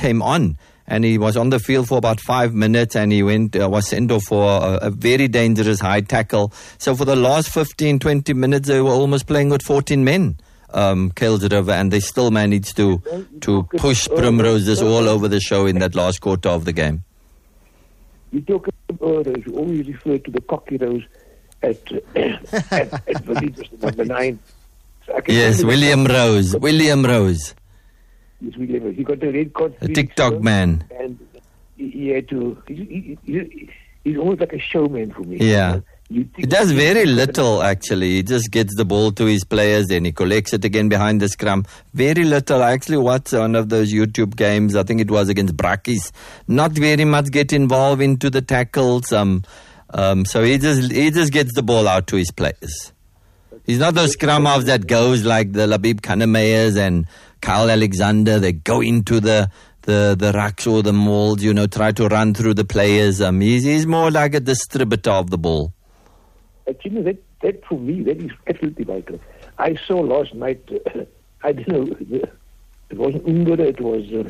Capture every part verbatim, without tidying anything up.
came on. And he was on the field for about five minutes and he went uh, was sent off for a, a very dangerous high tackle. So for the last fifteen, twenty minutes, they were almost playing with fourteen men, um, Kuils River, and they still managed to, to push Primroses all over the show in that last quarter of the game. You talk about Rose, you always refer to the cocky Rose at, at, at Village, number nine. So yes, William Rose. William Rose. Yes, William Rose. He got a red card. A TikTok man. And he, he had to. He, he, he, he's almost like a showman for me. Yeah. You know? He does very little, actually. He just gets the ball to his players, then he collects it again behind the scrum. Very little. I actually watched one of those YouTube games. I think it was against Brakkies. Not very much get involved into the tackles. Um, um, so he just he just gets the ball out to his players. He's not those scrum halves that goes like the Labib Kannemeyers and Kyle Alexander. They go into the the the racks or the mauls, you know, try to run through the players. Um, he's he's more like a distributor of the ball. Actually, that that for me, that is absolutely vital. I saw last night. Uh, I don't know. It wasn't Ungere. It was uh,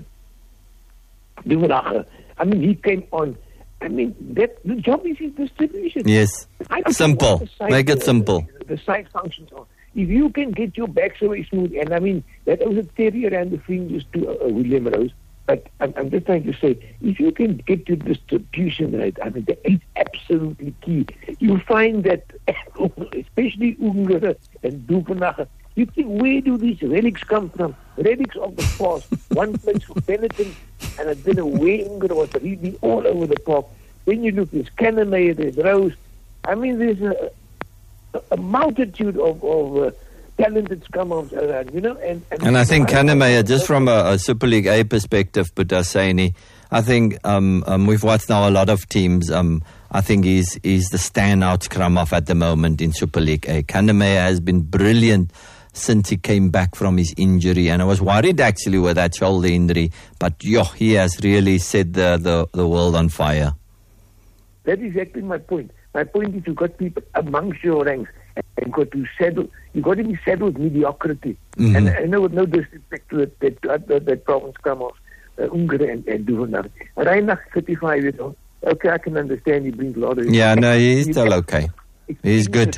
Duvenacher. I mean, he came on. I mean, that the job is his distribution. Yes, simple. Side, Make it simple. Uh, the side functions are. If you can get your back so smooth, and I mean, that was a theory around the fringes to uh, William Rose, but I'm, I'm just trying to say, if you can get your distribution right, I mean, that is absolutely key. You find that, especially Ungere and Duvenacher, you think, where do these relics come from? Relics of the past. One place for Benetton, and I don't know where Ungere was really all over the park. Then you look, there's Kannemeyer, there's Rose. I mean, there's a, a multitude of, of uh, talented scrum halves around, you know. And, and, and I think Kannemeyer, just from a, a Super League A perspective, Butaseni, I think um, um, we've watched now a lot of teams. Um, I think he's, he's the standout scrum half at the moment in Super League A. Kannemeyer has been brilliant since he came back from his injury, and I was worried actually with that shoulder injury, but yo, he has really set the, the, the world on fire. That is exactly my point. My point is you've got people amongst your ranks and got to saddle, you've got to be saddled with mediocrity. Mm-hmm. And I know with no disrespect to that, that, that, that province come off, uh, Ungere and, and Duvenacher. Reinach, thirty-five years old, okay, I can understand he brings a lot of... Yeah, no, he's still okay. He's good.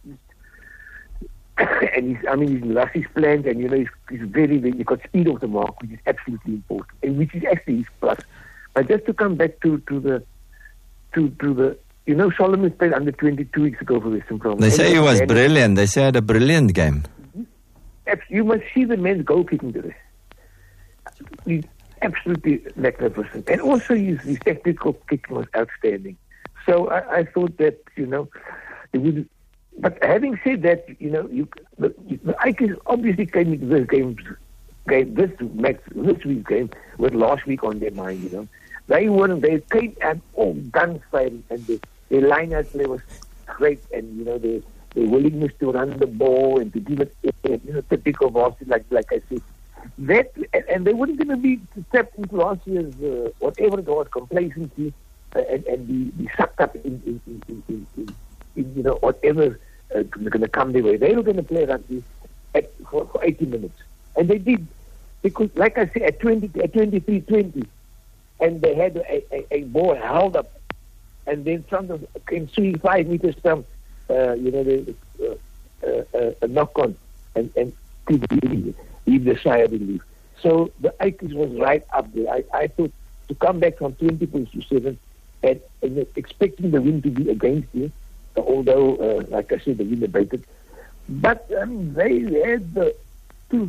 And he's, I mean, he's lost his plans, and you know, he's, he's very, very, he's got speed of the mark, which is absolutely important, and which is actually his plus. But just to come back to, to the, to, to the, you know, Solomon played under twenty two weeks ago for Western Province. They say he was brilliant. They say he had a brilliant game. You must see the men's goal kicking today. He's absolutely magnificent, and also his, his technical kicking was outstanding. So I, I thought that, you know, it would. But having said that, you know, you, the, the Icons obviously came into this game, game this match, this week's game with last week on their mind. You know, they weren't. They came at all guns firing, and the, their line-out play was great. And you know, their their willingness to run the ball and to give it, you know, typical varsity, like like I said. That and, and they weren't going to be stepped into last year's uh, whatever it was complacency uh, and and be, be sucked up in in in. in, in, in In, you know, whatever uh, going to come their way. They were going to play rugby at, for, for eighty minutes. And they did. Because, like I said, at twenty, at twenty-three twenty, and they had a, a, a ball held up, and then from the ensuing five meters from, uh, you know, the, uh, uh, uh, a knock-on, and, and could leave, leave the sigh of relief. So the Icons was right up there. I, I thought to come back from twenty points to seven, and, and expecting the win to be against you, although, uh, like I said, they win debated. But um, they had the two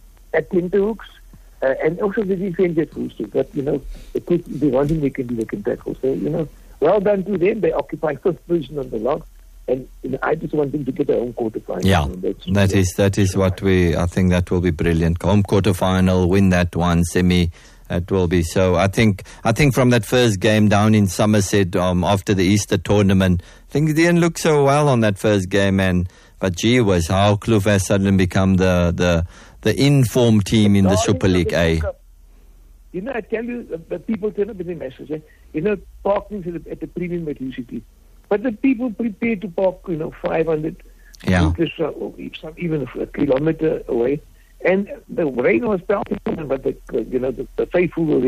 at tenterhooks, uh, and also the defense at full strength. But, you know, they could, the one thing they can do, they can tackle. So, you know, well done to them. They occupy fifth position on the log. And you know, I just want them to get a home quarterfinal. Yeah, I mean, that's, that is that is what we, I think that will be brilliant. Home quarterfinal, win that one, semi. It will be so. I think. I think from that first game down in Somerset um, after the Easter tournament, I think they didn't look so well on that first game. And but gee whiz, how Kloof has suddenly become the the the informed team in the Super League A. You know, I tell you, the, the people turn up in the message. Eh? You know, parking at the, at the premium at U C T, but the people prepared to park, you know, five hundred yeah. meters, or some even a kilometer away. And the rain was pelting, but the, you know, the, the faithful were